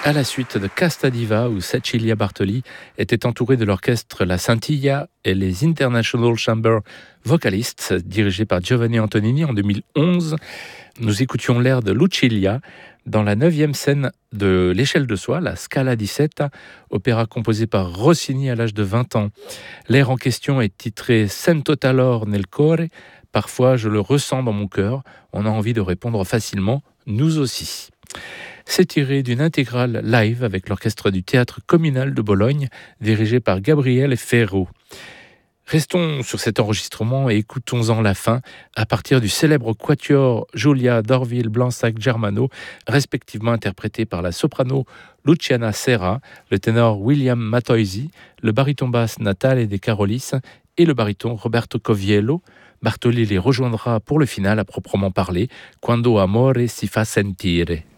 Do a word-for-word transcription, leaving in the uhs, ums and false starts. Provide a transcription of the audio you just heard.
À la suite de Casta Diva, où Cecilia Bartoli était entourée de l'orchestre La Scintilla et les International Chamber Vocalists, dirigé par Giovanni Antonini en deux mille onze, nous écoutions l'air de Lucilla dans la neuvième scène de L'échelle de soi, la Scala di Setta, opéra composé par Rossini à l'âge de vingt ans. L'air en question est titré Sento talor nel core, parfois je le ressens dans mon cœur. On a envie de répondre facilement, nous aussi. C'est tiré d'une intégrale live avec l'orchestre du Théâtre communal de Bologne, dirigé par Gabriele Ferro. Restons sur cet enregistrement et écoutons-en la fin à partir du célèbre quatuor Giulia Dorville Blansac Germano, respectivement interprété par la soprano Luciana Serra, le ténor William Matoisi, le baryton basse Natale De Carolis et le baryton Roberto Coviello. Bartoli les rejoindra pour le final à proprement parler, Quando amore si fa sentire.